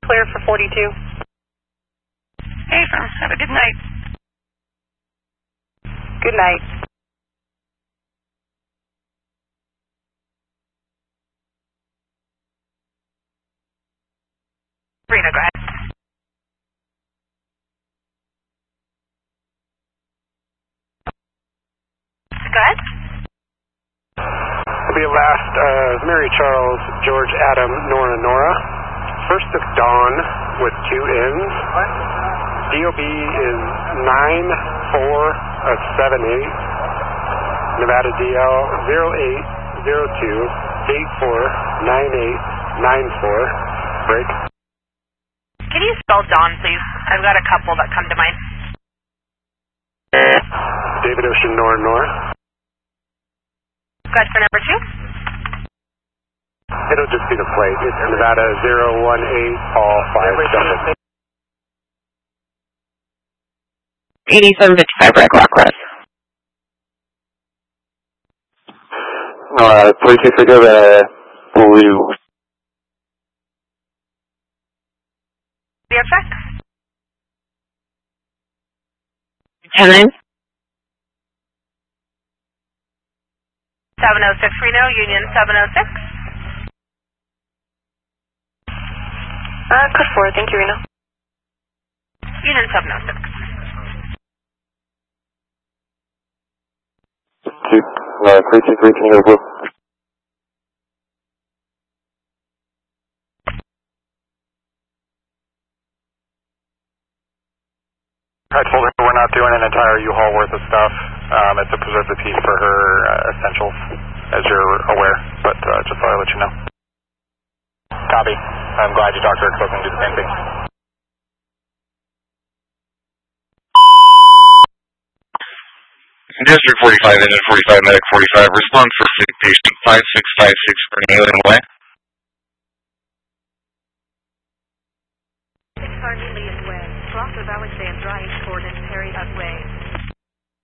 Clear for 42. Hey, firm. Have a good night. Good night. Rena, go ahead. Go ahead. It'll be last, Mary Charles, George Adam, Nora. First of Dawn with 2 N's. DOB is 9478. Nevada DL 0802 849894. Break. Can you spell Dawn, please? I've got a couple that come to mind. David Ocean, Nora. Go ahead for number 2. It'll just be the plate. It's Nevada 018 all 5 8755 Red Rock Rest. 46 go blue. Your check. 10-9. 706 Reno, Union 706. Code 4, thank you, Reno. Union 706. 323, can you go blue? I told her we're not doing an entire U-Haul worth of stuff. It's to preserve the peace for her essentials, as you're aware, but just thought I'd let you know. Copy. I'm glad you talked to her because I was going to do the same thing. District 45, Engine 45, Medic 45, response for sick patient 5656 for Alien Way. Carnelian Way, Cross of Alexandria, Coordinates Harry Way.